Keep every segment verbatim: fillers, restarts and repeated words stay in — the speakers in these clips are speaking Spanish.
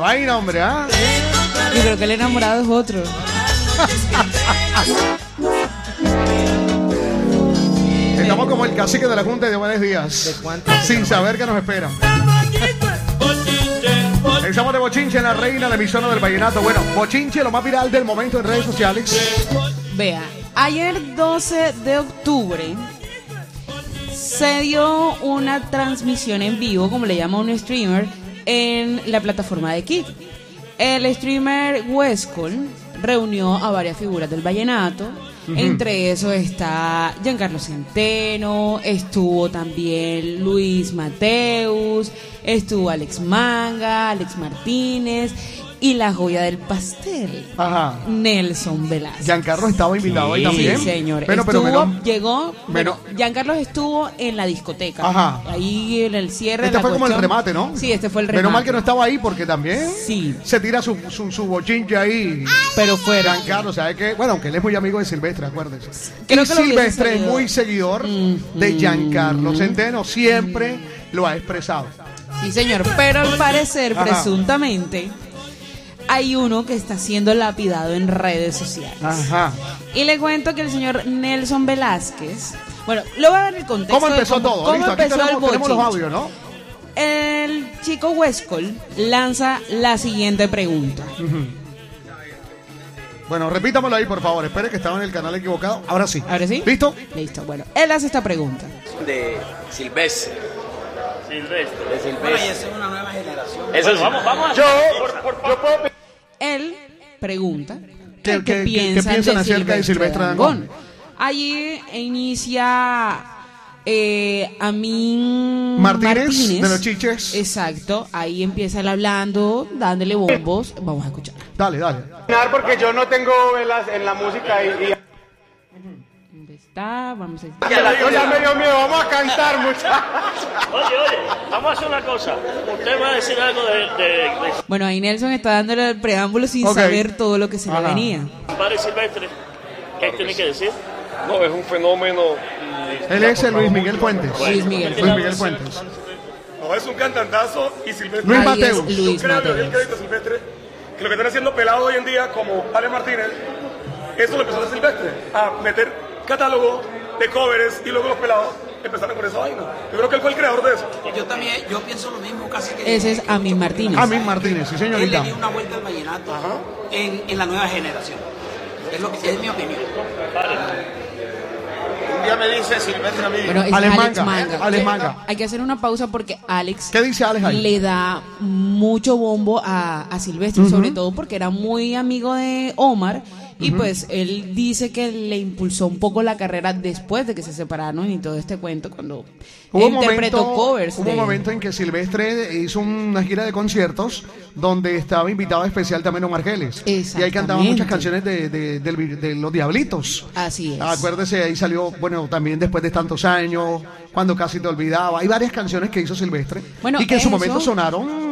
Ay, no, hombre, ¿ah? Yo creo que el enamorado es otro. Estamos como el cacique de la Junta de Buenos Días, sin saber qué nos espera. Estamos de Bochinche en la reina, la emisora del vallenato. Bueno, Bochinche, lo más viral del momento en redes sociales. Vea, ayer doce de octubre se dio una transmisión en vivo, como le llama un streamer, en la plataforma de Kik. El streamer Westcol reunió a varias figuras del vallenato. Uh-huh. Entre eso está Giancarlo Centeno, estuvo también Luis Mateus, estuvo Alex Manga, Alex Martínez y la joya del pastel, ajá, Nelson Velázquez. Giancarlo estaba invitado sí, ahí también. Sí, señor. Bueno, estuvo, pero menos, llegó, menos, bueno, Giancarlo estuvo en la discoteca. Ajá. Ahí en el cierre. Este la fue cuestión. Como el remate, ¿no? Sí, este fue el remate. Menos mal que no estaba ahí porque también sí. se tira su, su, su bochinche ahí. Pero fuera. Giancarlo, ¿sabe qué? Bueno, aunque él es muy amigo de Silvestre, acuérdese. Creo y que Silvestre es muy seguidor mm, de Giancarlo mm, Centeno. Siempre mm. lo ha expresado. Sí, señor. Pero al parecer, ajá, presuntamente, hay uno que está siendo lapidado en redes sociales. Ajá. Y le cuento que el señor Nelson Velázquez, bueno, lo voy a dar el contexto. ¿Cómo empezó de cómo, todo? ¿Cómo Listo, empezó tenemos, el bochinche? Tenemos los audios, ¿no? El chico Westcol lanza la siguiente pregunta. Uh-huh. Bueno, repítamelo ahí, por favor. Espere que estaba en el canal equivocado. Ahora sí. ¿Ahora sí? ¿Listo? Listo. Bueno, él hace esta pregunta. De Silvestre. Silvestre. De Silvestre. Bueno, y esa es una nueva generación. Eso es, vamos, vamos. Yo, por, por, por, yo puedo... Él pregunta ¿Qué, ¿qué, qué, piensan, ¿qué piensan de acerca de Silvestre Dangond? Allí inicia eh, Amin Martínez, Martínez de los Chiches. Exacto, ahí empieza él hablando, dándole bombos. Vamos a escuchar. Dale, dale. Porque yo no tengo velas en la música y... y... ¿Dónde está? Vamos a... Ya, ya me dio miedo, vamos a cantar, muchachos. Oye, oye, vamos a hacer una cosa. Usted va a decir algo de... de, de... Bueno, ahí Nelson está dándole el preámbulo sin okay. saber todo lo que se le venía. Padre Silvestre, ¿qué tiene que decir? No, es un fenómeno. Él es el Luis Miguel Fuentes. Bueno, Luis Miguel, Luis Miguel Fuentes. No, es un cantantazo y Silvestre. Luis Mateus. Luis Yo creo que Mateus. el crédito a Silvestre, que lo que están haciendo pelados hoy en día, como Ale Martínez, eso lo empezó a hacer Silvestre, a meter catálogo de covers y luego los pelados empezaron con esa vaina. Yo creo que él fue el creador de eso. Yo también, yo pienso lo mismo casi que... Ese es Amin Martínez. Amin Martínez, sí señorita. Él le dio una vuelta al vallenato en, en la nueva generación. Es, lo que, es mi opinión. Un día me dice Silvestre a mí. Bueno, es Alex Alex Manga, Manga. Alex Que- Manga. Hay que hacer una pausa porque Alex ¿Qué dice Alex ahí? le da mucho bombo a, a Silvestre, Uh-huh. sobre todo porque era muy amigo de Omar. Y Uh-huh. pues él dice que le impulsó un poco la carrera después de que se separaron y todo este cuento cuando Hubo un interpretó momento, covers. hubo de- un momento en que Silvestre hizo una gira de conciertos donde estaba invitado especial también Omar Geles. Y ahí cantaban Exactamente. muchas canciones de, de, del- de Los Diablitos. Así es. Acuérdese, ahí salió, bueno, también después de tantos años, cuando casi te olvidaba. Hay varias canciones que hizo Silvestre Bueno, y que en su eso- momento sonaron.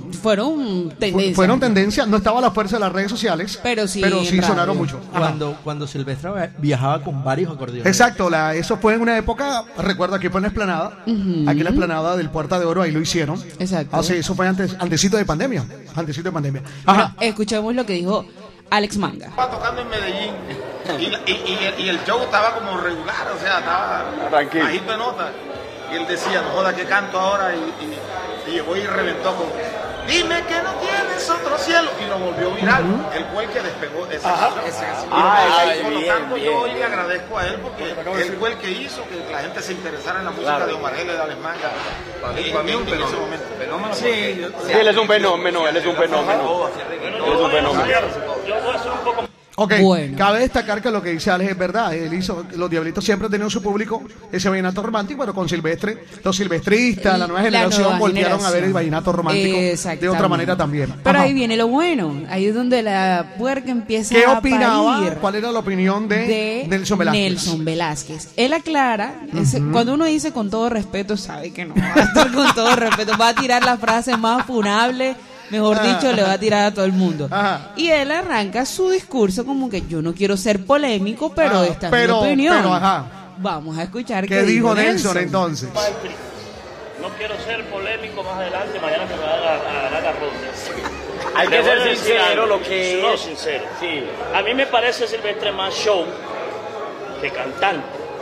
Fueron tendencias. Fueron tendencias, no estaba a la fuerza de las redes sociales, Pero sí pero en sí radio. sonaron mucho. Ajá. Cuando, cuando Silvestre viajaba con varios acordeones. Exacto, la, eso fue en una época, recuerdo aquí fue en la Explanada, Ujú. aquí en la Explanada del Puerta de Oro, ahí lo hicieron. Exacto. Ah, sí, eso fue antes, antesito de pandemia, antesito de pandemia. Bueno, Ajá. escuchemos lo que dijo Alex Manga. Estaba tocando en Medellín y, la- y, y, y el show estaba como regular, o sea, estaba Tranquilo. bajito de nota. Y él decía, no joda que canto ahora, y, y, y llegó y reventó con dime que no tienes otro cielo, y lo volvió viral. Él fue el que despegó esa canción. Y Ay, por lo bien, tanto bien. yo hoy le agradezco a él porque él fue el que hizo que la gente se interesara en la música Claro. de Omar Geles, de Alex Manga. Y para mí un ese momento. Sí, él es un fenómeno, él es un fenómeno. Él es un fenómeno. Yo voy a hacer un poco... Ok, Bueno. cabe destacar que lo que dice Alex es verdad. Él hizo, los Diablitos siempre han tenido su público, ese vallenato romántico, pero con Silvestre, los silvestristas, la nueva La generación nueva volvieron a ver generación. el vallenato romántico de Exactamente. otra manera también. Pero Ajá. ahí viene lo bueno, ahí es donde la puerca empieza ¿Qué a opinaba? parir ¿Cuál era la opinión de, de Nelson Velázquez? Nelson Velázquez. Él aclara, ese- cuando uno dice con todo respeto, sabe que no va a estar con todo respeto, va a tirar la frase más funable, mejor dicho, le va a tirar a todo el mundo. Ajá. Y él arranca su discurso como que yo no quiero ser polémico, pero Ah, esta pero- es mi opinión. pero, ajá. Vamos a escuchar ¿Qué dijo Nelson entonces? no quiero ser polémico más adelante, mañana me va a, a ganar las rondas. Hay Le que voy ser a decir sincero, algo. lo que No, es. sincero. Sí. A mí me parece Silvestre más show que cantante.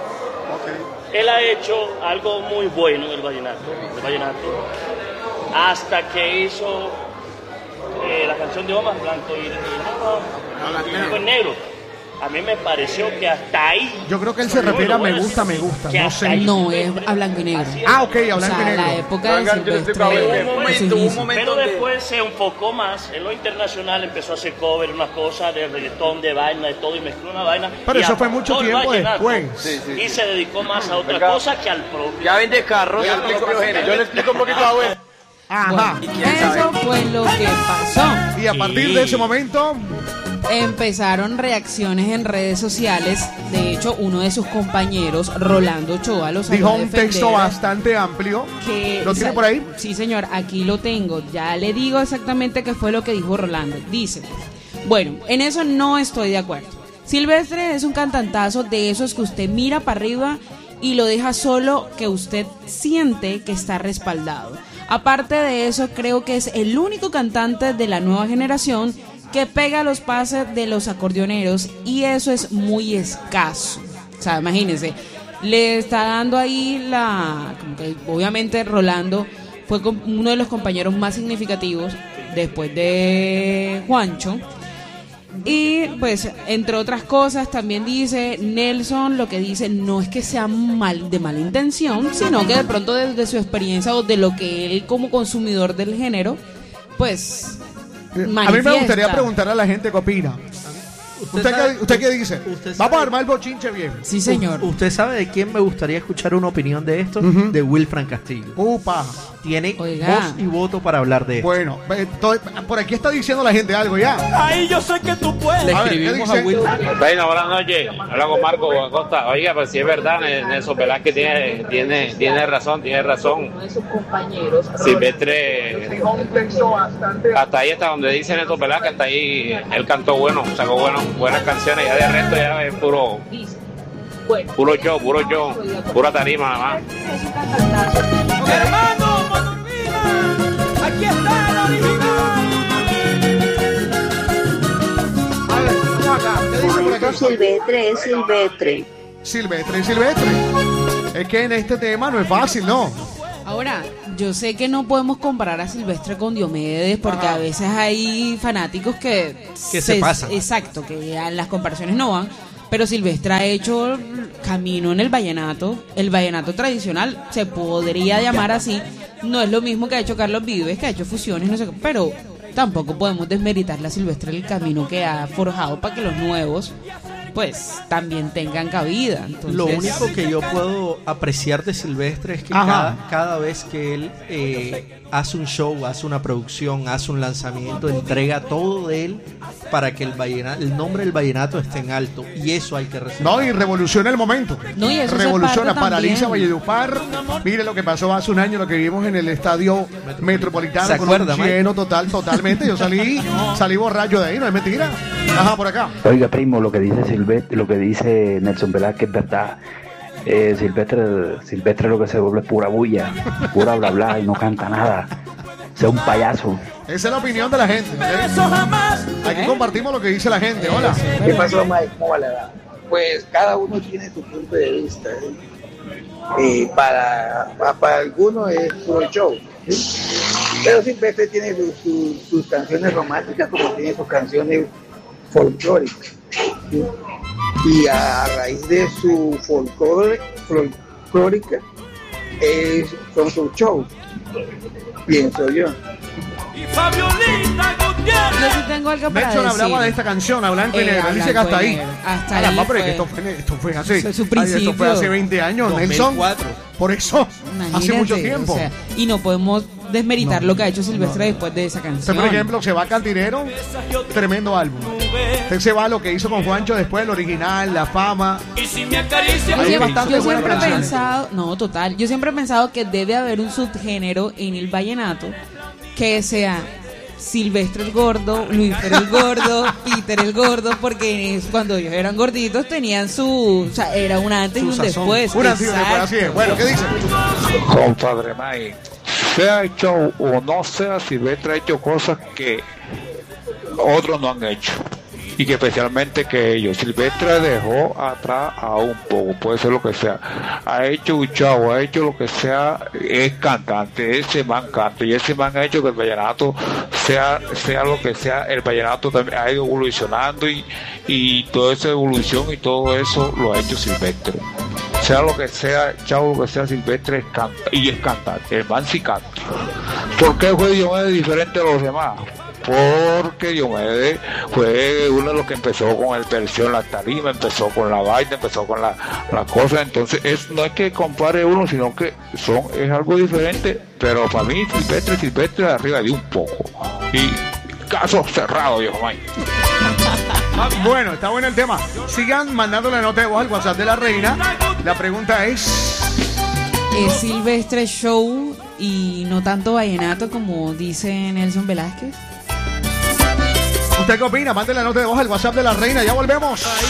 Él ha hecho algo muy bueno en el vallenato, el vallenato hasta que hizo eh, la canción de Omar Blanco y, y, y, y Blanco y Negro. A mí me pareció que hasta ahí... Yo creo que él se refiere me gusta, me gusta. No sé. No, es a blanco y negro. Ah, ok, a O blanco y sea, negro. la época de Venga, yo les Silvestre. explico, a ver, Un ese momento, un inicio. momento pero donde... después se enfocó más en lo internacional, empezó a hacer cover, unas cosas de reggaetón, de vaina, de todo, y mezcló una vaina. Pero y eso fue mucho adaptó el tiempo vallenato, después. Sí, sí, Y se dedicó más a otra Venga. cosa que al propio. Ya vende carros. Yo le explico, yo le explico un poquito a Abuel. Ajá. Eso fue lo que pasó. Y a partir de ese momento, Empezaron reacciones en redes sociales. De hecho, uno de sus compañeros, Rolando Ochoa, lo salió dijo a un defender, texto bastante amplio. que ¿Lo tiene sa- por ahí? Sí, señor, aquí lo tengo. Ya le digo exactamente qué fue lo que dijo Rolando. Dice, bueno, en eso no estoy de acuerdo. Silvestre es un cantantazo de esos que usted mira para arriba y lo deja solo, que usted siente que está respaldado. Aparte de eso, creo que es el único cantante de la nueva generación que pega los pases de los acordeoneros, y eso es muy escaso. O sea, imagínense, le está dando ahí la... como que obviamente Rolando fue com- uno de los compañeros más significativos después de Juancho. Y pues, entre otras cosas, también dice Nelson, lo que dice no es que sea mal de mala intención, sino que de pronto desde su experiencia o de lo que él como consumidor del género, pues a mí me manifiesta. gustaría preguntar a la gente qué opina. ¿Usted, sabe- qué, ¿Usted qué dice? usted sabe- Vamos a armar el bochinche bien. Sí, señor. U- ¿Usted sabe de quién me gustaría escuchar una opinión de esto? Ujú. De Wilfran Castillo. Upa. Tiene Oiga. voz y voto para hablar de esto. Bueno, eh, to- por aquí está diciendo la gente algo ya. Ahí yo sé que tú puedes. Le a ver, ¿qué escribimos dice? a Wilfran. Bueno, buenas noches. Habla con Marco Acosta. Oiga, pues si es verdad, Nelson Velázquez tiene, tiene, tiene razón, tiene razón. Silvestre, hasta ahí, hasta donde dice Nelson Velázquez, hasta ahí él cantó bueno, sacó bueno, buenas canciones. Ya de resto ya es puro, puro show, puro show, pura tarima nada más. Hermano, Monorrina, aquí está el original. A ver, vamos acá. ¿Qué dice por acá? Silvestre es Silvestre. Silvestre y Silvestre. Es que en este tema no es fácil, ¿no? Ahora, yo sé que no podemos comparar a Silvestre con Diomedes, porque Ajá. a veces hay fanáticos que... Que se pasan. Exacto, que a las comparaciones no van. Pero Silvestre ha hecho camino en el vallenato. El vallenato tradicional se podría llamar así. No es lo mismo que ha hecho Carlos Vives, que ha hecho fusiones, no sé qué. Pero tampoco podemos desmeritarle a Silvestre el camino que ha forjado para que los nuevos, pues, también tengan cabida. Entonces, Lo único que yo puedo apreciar de Silvestre es que Ajá. cada, cada vez que él eh, hace un show, hace una producción, hace un lanzamiento, entrega todo de él para que el vallenato, el nombre del vallenato esté en alto, y eso hay que resaltar. No, y revoluciona el momento. No, y eso se revoluciona, parte paraliza también. Valledupar. Mire lo que pasó hace un año, lo que vimos en el estadio Metropolitano, ¿Se con acuerda, un Mike? lleno total, totalmente. Yo salí, salí borracho de ahí, no es mentira. Ajá, por acá. Oiga, primo, lo que dice Silvestre, lo que dice Nelson Velázquez es verdad. Eh, Silvestre, Silvestre lo que se vuelve es pura bulla, pura bla bla, y no canta nada. Sea un payaso. Esa es la opinión de la gente. ¿ok? Aquí compartimos lo que dice la gente. Hola. ¿Qué pasó, Mike? ¿Cómo va la edad? Pues cada uno tiene su punto de vista. ¿eh? Eh, para, para, para algunos es puro show. ¿sí? Pero Silvestre tiene su- su- sus canciones románticas como tiene sus canciones folclóricas. ¿sí? Y a raíz de su folclore, folclórica es, son sus shows, pienso yo. Yo sí tengo algo para Nelson decir. hablaba de esta canción, a blanco y Eh, negro. a Él dice que blanco hasta y ahí. negro. Hasta Caramba, ahí pero es que fue. esto fue, esto fue hace, Eso es su ay, esto fue principio. hace veinte años, dos mil Nelson. cuatro. Por eso, hace Imagínate, mucho tiempo. o sea, y no podemos desmeritar No, lo que ha hecho Silvestre después de esa Usted, canción. por ejemplo, se va a Cantinero, tremendo álbum. Usted se va a lo que hizo con Juancho después, el original, La Fama. Y si me acaricia, Yo Hay siempre, bastante yo buenas siempre he canciones. pensado, no, total, yo siempre he pensado que debe haber un subgénero en el vallenato que sea Silvestre el Gordo, Luis Fer el Gordo, Peter el Gordo, porque cuando ellos eran gorditos tenían su, o sea, era un antes y un después. Un antes y un después, así es. Bueno, ¿qué dice? Compadre May, sea hecho o no sea, Silvestre ha hecho cosas que otros no han hecho. Y que especialmente que ellos. Silvestre dejó atrás a un poco, puede ser lo que sea. Ha hecho un chavo, ha hecho lo que sea, es cantante, ese man canta, y ese man ha hecho que el vallenato sea, sea lo que sea. El vallenato también ha ido evolucionando y, y toda esa evolución y todo eso lo ha hecho Silvestre. Sea lo que sea, chavo, lo que sea, Silvestre es canta, y es cantante, el man sí canta. ¿Por qué fue Diomedes diferente a los demás? Porque Diomedes fue uno de los que empezó con el versión, la tarima, empezó con la vaina, empezó con la, la cosa. Entonces es, no es que compare uno, sino que son es algo diferente. Pero para mí Silvestre, Silvestre de arriba de un poco. Y caso cerrado, viejo Mike. Ah, bueno, está bueno el tema. Sigan mandando la nota de voz al WhatsApp de la reina. La pregunta es... ¿Es Silvestre show y no tanto vallenato como dice Nelson Velázquez? ¿Usted qué opina? Mande la nota de voz al WhatsApp de la reina. Ya volvemos.